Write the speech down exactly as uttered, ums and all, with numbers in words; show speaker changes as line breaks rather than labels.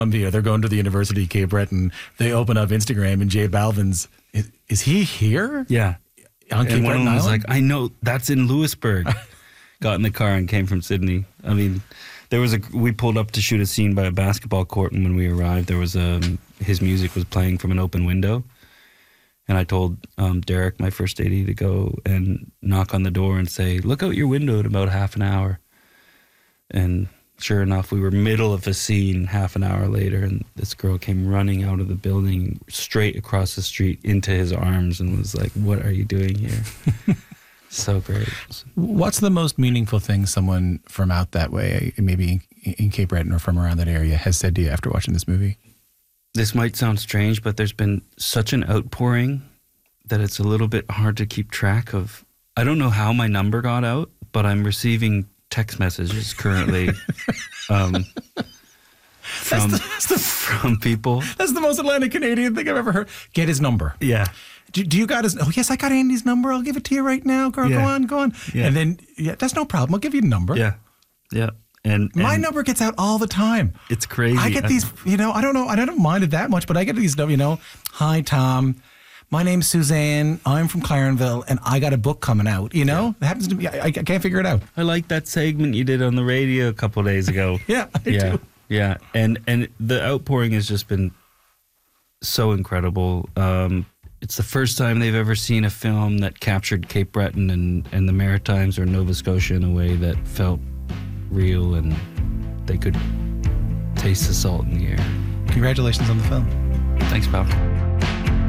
Columbia. They're going to the University of Cape Breton. They open up Instagram and Jade Balvin's, is, is he here?
Yeah.
On Cape
and one
Breton
of them was
Island?
like, I know, that's in Lewisburg. Got in the car and came from Sydney. I mean, there was a, we pulled up to shoot a scene by a basketball court, and when we arrived, there was a, his music was playing from an open window. And I told um, Derek, my first A D, to go and knock on the door and say, look out your window in about half an hour. And sure enough, we were middle of a scene half an hour later, and this girl came running out of the building straight across the street into his arms and was like, what are you doing here? So great.
What's the most meaningful thing someone from out that way, maybe in Cape Breton or from around that area, has said to you after watching this movie?
This might sound strange, but there's been such an outpouring that it's a little bit hard to keep track of. I don't know how my number got out, but I'm receiving text messages currently um, from,
that's the, that's the,
from people.
That's the most Atlantic Canadian thing I've ever heard. Get his number.
Yeah.
Do, do you got his? Oh, yes, I got Andy's number. I'll give it to you right now, girl.
Yeah.
Go on, go on.
Yeah.
And then, yeah, that's no problem. I'll give you the number.
Yeah. Yeah. And,
My
and
number gets out all the time.
It's crazy.
I get these, you know, I don't know, I don't mind it that much, but I get these, you know, hi, Tom. My name's Suzanne. I'm from Clarenville, and I got a book coming out. You know, yeah. It happens to me. I, I can't figure it out.
I like that segment you did on the radio a couple of days ago.
yeah, I
yeah,
do.
Yeah, and and the outpouring has just been so incredible. Um, it's the first time they've ever seen a film that captured Cape Breton and, and the Maritimes or Nova Scotia in a way that felt real, and they could taste the salt in the air.
Congratulations on the film.
Thanks, pal.